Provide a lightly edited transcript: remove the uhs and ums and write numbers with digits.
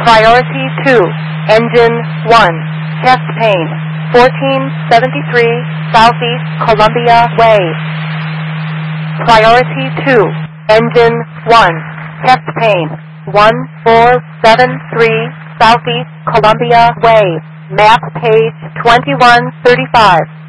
Priority 2, Engine 1, chest pain, 1473 Southeast Columbia Way. Priority 2, Engine 1, chest pain, 1473 Southeast Columbia Way. Map page 2135.